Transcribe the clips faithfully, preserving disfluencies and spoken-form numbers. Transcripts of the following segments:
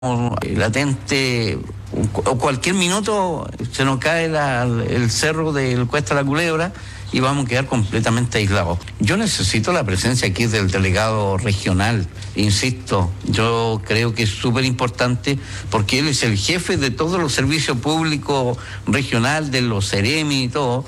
latente, o cualquier minuto se nos cae la, el cerro del Cuesta La Culebra y vamos a quedar completamente aislados. Yo necesito la presencia aquí del delegado regional, insisto, yo creo que es súper importante porque él es el jefe de todos los servicios públicos regional, de los Ceremi y todo.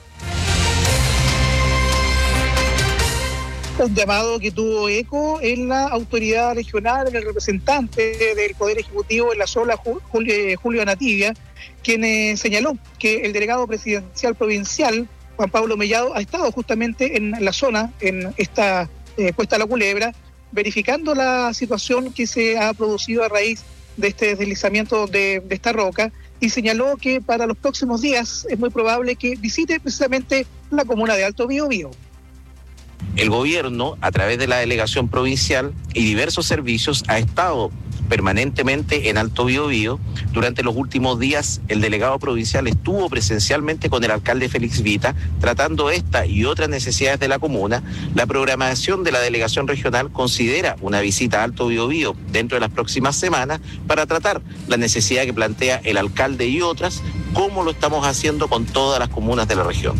Un llamado que tuvo eco en la autoridad regional, en el representante del Poder Ejecutivo en la zona, Julio, Julio Anativia, quien eh, señaló que el delegado presidencial provincial, Juan Pablo Mellado, ha estado justamente en la zona, en esta eh, Cuesta La Culebra, verificando la situación que se ha producido a raíz de este deslizamiento de, de esta roca, y señaló que para los próximos días es muy probable que visite precisamente la comuna de Alto Biobío. El gobierno, a través de la delegación provincial y diversos servicios, ha estado permanentemente en Alto Biobío. Durante los últimos días, el delegado provincial estuvo presencialmente con el alcalde Félix Vita, tratando esta y otras necesidades de la comuna. La programación de la delegación regional considera una visita a Alto Biobío dentro de las próximas semanas para tratar la necesidad que plantea el alcalde y otras, como lo estamos haciendo con todas las comunas de la región.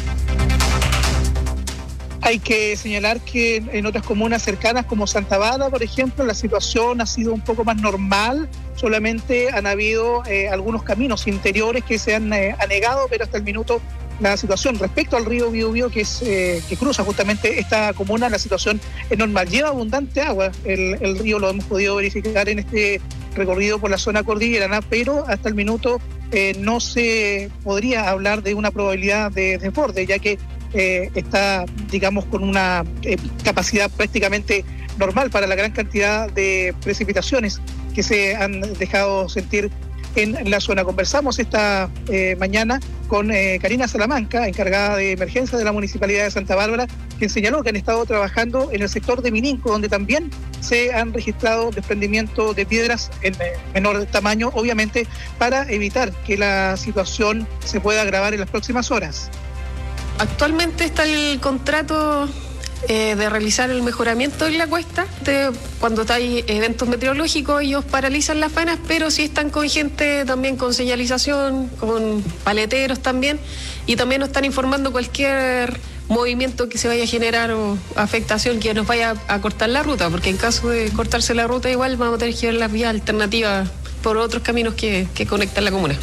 Hay que señalar que en otras comunas cercanas como Santa Bárbara, por ejemplo, la situación ha sido un poco más normal. Solamente han habido eh, algunos caminos interiores que se han eh, anegado, pero hasta el minuto la situación respecto al río Biobío, que es eh, que cruza justamente esta comuna, la situación es normal. Lleva abundante agua el, el río, lo hemos podido verificar en este recorrido por la zona cordillerana, pero hasta el minuto eh, no se podría hablar de una probabilidad de desborde, ya que Eh, está, digamos, con una eh, capacidad prácticamente normal para la gran cantidad de precipitaciones que se han dejado sentir en la zona. Conversamos esta eh, mañana con eh, Karina Salamanca, encargada de emergencia de la Municipalidad de Santa Bárbara, quien señaló que han estado trabajando en el sector de Mininco, donde también se han registrado desprendimiento de piedras en eh, menor tamaño, obviamente para evitar que la situación se pueda agravar en las próximas horas. Actualmente está el contrato eh, de realizar el mejoramiento en la cuesta. De, cuando hay eventos meteorológicos, ellos paralizan las faenas, pero sí están con gente también con señalización, con paleteros también, y también nos están informando cualquier movimiento que se vaya a generar o afectación que nos vaya a cortar la ruta, porque en caso de cortarse la ruta igual vamos a tener que ver las vías alternativas por otros caminos que, que conectan la comuna.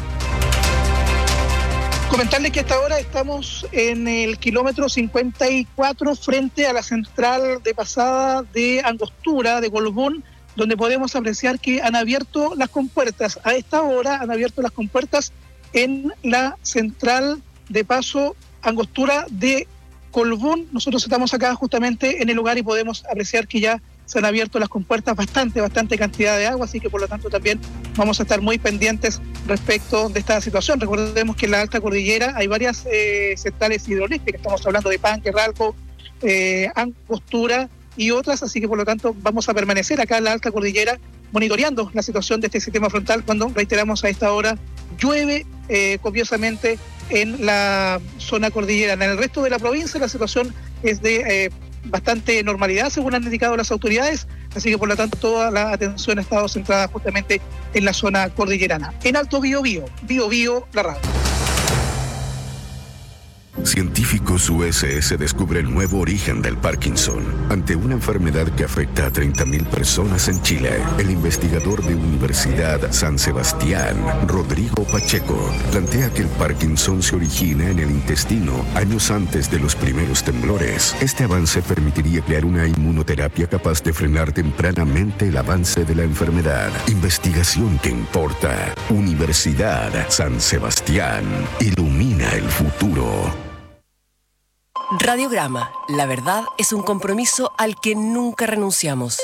Comentarles que hasta ahora estamos en el kilómetro cincuenta y cuatro frente a la central de pasada de Angostura, de Colbún, donde podemos apreciar que han abierto las compuertas. A esta hora han abierto las compuertas en la central de paso Angostura de Colbún. Nosotros estamos acá justamente en el lugar y podemos apreciar que ya se han abierto las compuertas, bastante, bastante cantidad de agua, así que por lo tanto también vamos a estar muy pendientes respecto de esta situación. Recordemos que en la alta cordillera hay varias eh, centrales hidroeléctricas, estamos hablando de Panque, Ralco, eh, Angostura y otras, así que por lo tanto vamos a permanecer acá en la alta cordillera monitoreando la situación de este sistema frontal cuando, reiteramos, a esta hora llueve eh, copiosamente en la zona cordillerana. En el resto de la provincia la situación es de eh, bastante normalidad, según han indicado las autoridades, así que por lo tanto toda la atención ha estado centrada justamente en la zona cordillerana. En Alto Biobío, Biobío, la radio. Científicos U S S descubre el nuevo origen del Parkinson. Ante una enfermedad que afecta a treinta mil personas en Chile, el investigador de Universidad San Sebastián, Rodrigo Pacheco, plantea que el Parkinson se origina en el intestino años antes de los primeros temblores. Este avance permitiría crear una inmunoterapia capaz de frenar tempranamente el avance de la enfermedad. Investigación que importa. Universidad San Sebastián. Ilumina el futuro. Radiograma, la verdad es un compromiso al que nunca renunciamos.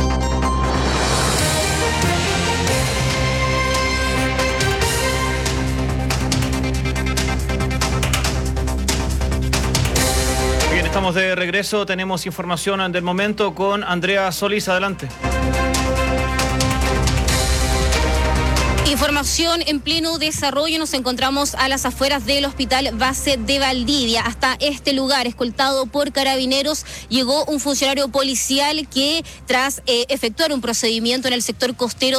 Bien, estamos de regreso, tenemos información del momento con Andrea Solís, adelante. Información en pleno desarrollo. Nos encontramos a las afueras del Hospital Base de Valdivia. Hasta este lugar, escoltado por carabineros, llegó un funcionario policial que, tras eh, efectuar un procedimiento en el sector costero